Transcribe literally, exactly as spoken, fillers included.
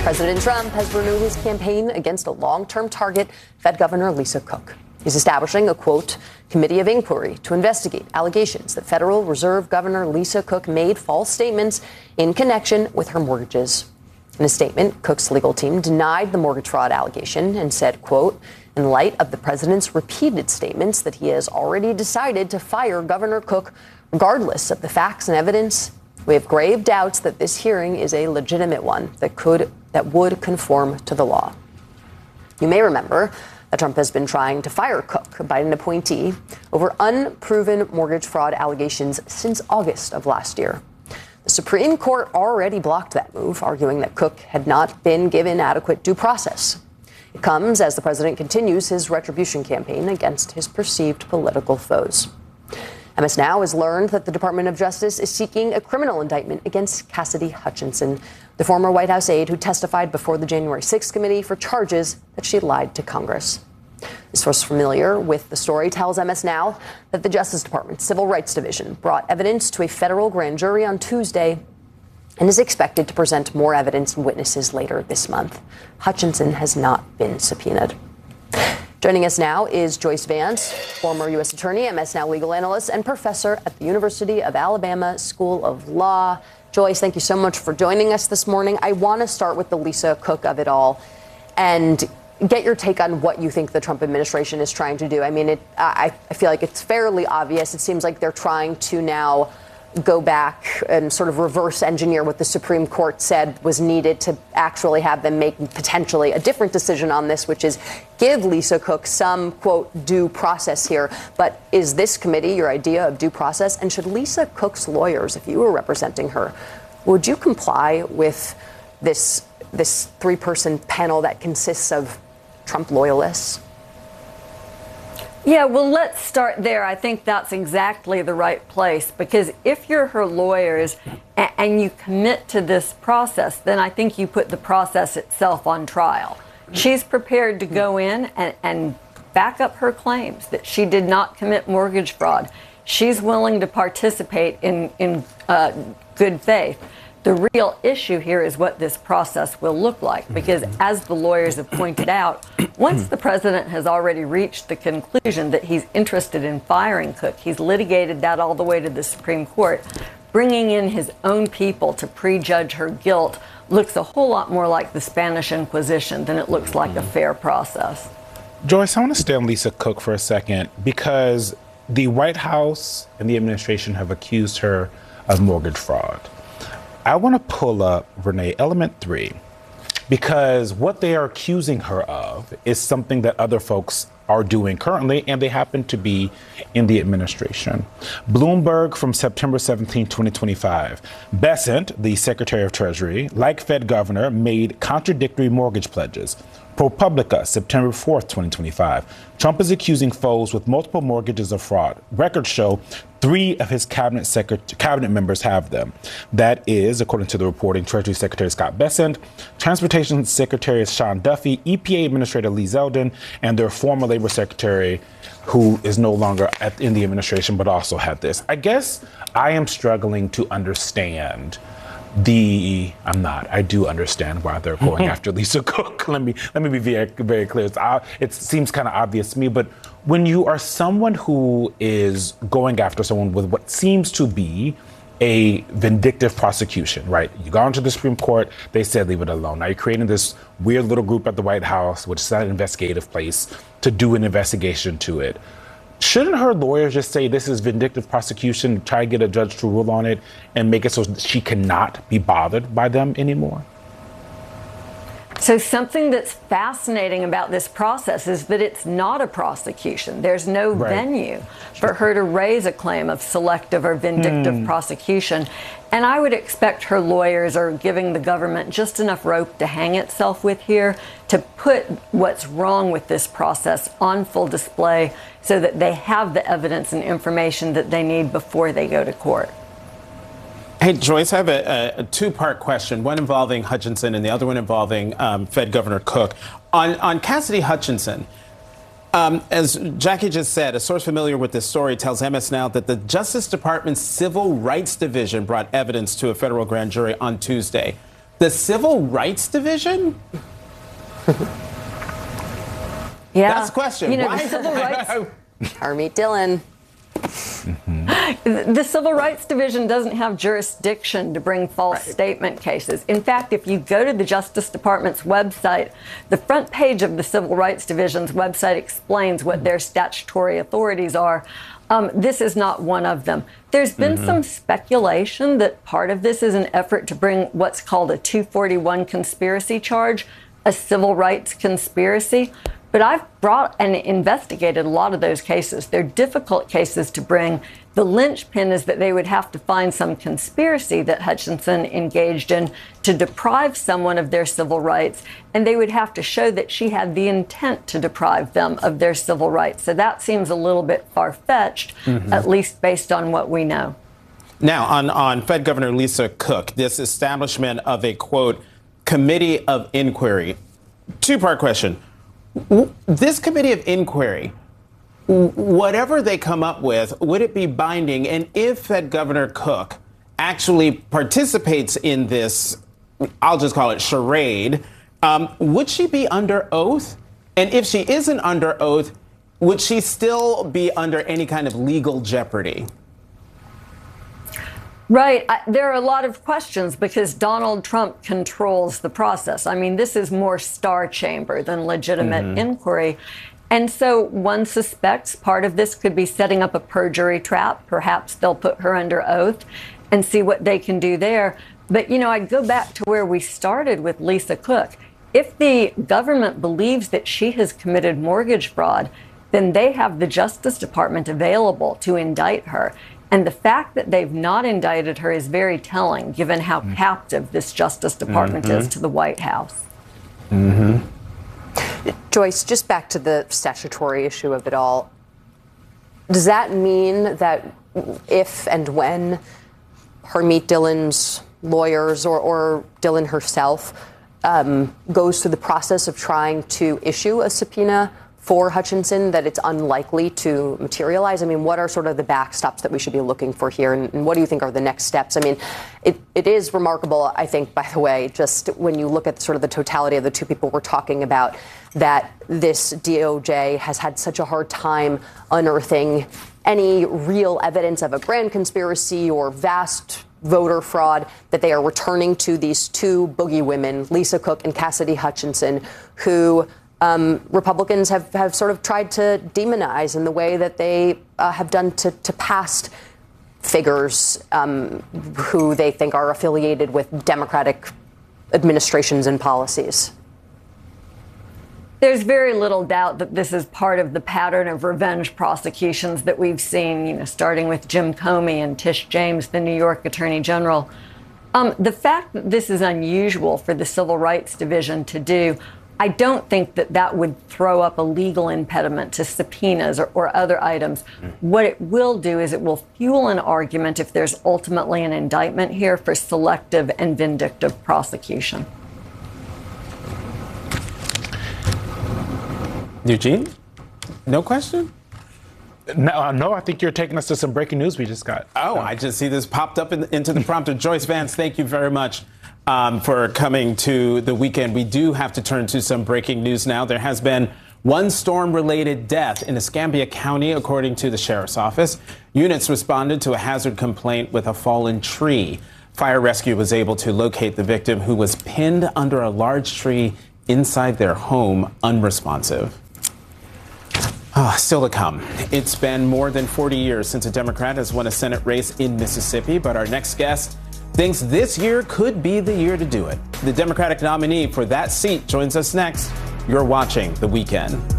President Trump has renewed his campaign against a long-term target, Fed Governor Lisa Cook. He's establishing a, quote, committee of inquiry to investigate allegations that Federal Reserve Governor Lisa Cook made false statements in connection with her mortgages. In a statement, Cook's legal team denied the mortgage fraud allegation and said, quote, in light of the president's repeated statements that he has already decided to fire Governor Cook regardless of the facts and evidence, we have grave doubts that this hearing is a legitimate one that could that would conform to the law. You may remember that Trump has been trying to fire Cook, a Biden appointee, over unproven mortgage fraud allegations since August of last year. The Supreme Court already blocked that move, arguing that Cook had not been given adequate due process. It comes as the president continues his retribution campaign against his perceived political foes. M S Now has learned that the Department of Justice is seeking a criminal indictment against Cassidy Hutchinson, the former White House aide who testified before the January sixth committee for charges that she lied to Congress. A source familiar with the story tells M S Now that the Justice Department's Civil Rights Division brought evidence to a federal grand jury on Tuesday and is expected to present more evidence and witnesses later this month. Hutchinson has not been subpoenaed. Joining us now is Joyce Vance, former U S attorney, M S Now legal analyst, and professor at the University of Alabama School of Law. Joyce, thank you so much for joining us this morning. I want to start with the Lisa Cook of it all and get your take on what you think the Trump administration is trying to do. I mean, it, I, I feel like it's fairly obvious. It seems like they're trying to now go back and sort of reverse engineer what the Supreme Court said was needed to actually have them make potentially a different decision on this, which is give Lisa Cook some, quote, due process here. But is this committee your idea of due process? And should Lisa Cook's lawyers, if you were representing her, would you comply with this, this three-person panel that consists of Trump loyalists? Yeah, well, let's start there. I think that's exactly the right place, because if you're her lawyers and, and you commit to this process, then I think you put the process itself on trial. She's prepared to go in and, and back up her claims that she did not commit mortgage fraud. She's willing to participate in, in uh, good faith. The real issue here is what this process will look like, because as the lawyers have pointed out, once the president has already reached the conclusion that he's interested in firing Cook, he's litigated that all the way to the Supreme Court. Bringing in his own people to prejudge her guilt looks a whole lot more like the Spanish Inquisition than it looks like a fair process. Joyce, I want to stay on Lisa Cook for a second, because the White House and the administration have accused her of mortgage fraud. I want to pull up, Renee, element three, because what they are accusing her of is something that other folks are doing currently, and they happen to be in the administration. Bloomberg from September seventeenth, twenty twenty-five. Bessent, the Secretary of Treasury, like Fed Governor, made contradictory mortgage pledges. ProPublica, September fourth, twenty twenty-five. Trump is accusing foes with multiple mortgages of fraud. Records show three of his cabinet secret- cabinet members have them. That is, according to the reporting, Treasury Secretary Scott Bessent, Transportation Secretary Sean Duffy, E P A Administrator Lee Zeldin, and their former Labor Secretary, who is no longer at, in the administration, but also had this. I guess I am struggling to understand the, I'm not, I do understand why they're going after Lisa Cook. Let me let me be very, very clear. It's, uh, it seems kind of obvious to me, but when you are someone who is going after someone with what seems to be a vindictive prosecution, right? You got into the Supreme Court, they said leave it alone. Now you're creating this weird little group at the White House, which is not an investigative place, to do an investigation to it. Shouldn't her lawyers just say this is vindictive prosecution, try to get a judge to rule on it, and make it so she cannot be bothered by them anymore? So something that's fascinating about this process is that it's not a prosecution. There's no right. venue for her to raise a claim of selective or vindictive mm. prosecution. And I would expect her lawyers are giving the government just enough rope to hang itself with here to put what's wrong with this process on full display so that they have the evidence and information that they need before they go to court. Hey, Joyce, I have a, a two-part question, one involving Hutchinson and the other one involving um, Fed Governor Cook. On, on Cassidy Hutchinson, um, as Jackie just said, a source familiar with this story tells M S Now that the Justice Department's Civil Rights Division brought evidence to a federal grand jury on Tuesday. The Civil Rights Division? Yeah. That's the question. You know, Why? the Civil Rights... Harmeet Dillon. The Civil Rights Division doesn't have jurisdiction to bring false right. statement cases. In fact, if you go to the Justice Department's website, the front page of the Civil Rights Division's website explains what their statutory authorities are. Um, this is not one of them. There's been mm-hmm. some speculation that part of this is an effort to bring what's called a two forty-one conspiracy charge, a civil rights conspiracy. But I've brought and investigated a lot of those cases. They're difficult cases to bring. The linchpin is that they would have to find some conspiracy that Hutchinson engaged in to deprive someone of their civil rights, and they would have to show that she had the intent to deprive them of their civil rights. So that seems a little bit far-fetched, mm-hmm. at least based on what we know. Now, on, on Fed Governor Lisa Cook, this establishment of a, quote, committee of inquiry. Two-part question. This committee of inquiry, whatever they come up with, would it be binding? And if Fed Governor Cook actually participates in this, I'll just call it charade, um, would she be under oath? And if she isn't under oath, would she still be under any kind of legal jeopardy? Right. I, there are a lot of questions because Donald Trump controls the process. I mean, this is more Star Chamber than legitimate mm-hmm. inquiry. And so one suspects part of this could be setting up a perjury trap. Perhaps they'll put her under oath and see what they can do there. But, you know, I go back to where we started with Lisa Cook. If the government believes that she has committed mortgage fraud, then they have the Justice Department available to indict her. And the fact that they've not indicted her is very telling, given how mm-hmm. captive this Justice Department mm-hmm. is to the White House. Mm-hmm. Joyce, just back to the statutory issue of it all. Does that mean that if and when Harmeet Dillon's lawyers or, or Dillon herself um, goes through the process of trying to issue a subpoena for Hutchinson, that it's unlikely to materialize? I mean, what are sort of the backstops that we should be looking for here? And, and what do you think are the next steps? I mean, it, it is remarkable, I think, by the way, just when you look at sort of the totality of the two people we're talking about, that this D O J has had such a hard time unearthing any real evidence of a grand conspiracy or vast voter fraud, that they are returning to these two boogie women, Lisa Cook and Cassidy Hutchinson, who Um, Republicans have, have sort of tried to demonize in the way that they uh, have done to, to past figures um, who they think are affiliated with Democratic administrations and policies. There's very little doubt that this is part of the pattern of revenge prosecutions that we've seen, you know, starting with Jim Comey and Tish James, the New York Attorney General. Um, the fact that this is unusual for the Civil Rights Division to do, I don't think that that would throw up a legal impediment to subpoenas or, or other items. What it will do is it will fuel an argument, if there's ultimately an indictment here, for selective and vindictive prosecution. Eugene? No question? No, uh, no, I think you're taking us to some breaking news we just got. Oh, I just see this popped up in, into the prompter. Joyce Vance, thank you very much. Um, for coming to the weekend. We do have to turn to some breaking news now. There has been one storm-related death in Escambia County, according to the sheriff's office. Units responded to a hazard complaint with a fallen tree. Fire rescue was able to locate the victim, who was pinned under a large tree inside their home, unresponsive. Oh, still to come. It's been more than forty years since a Democrat has won a Senate race in Mississippi, but our next guest thinks this year could be the year to do it. The Democratic nominee for that seat joins us next. You're watching The Weekend.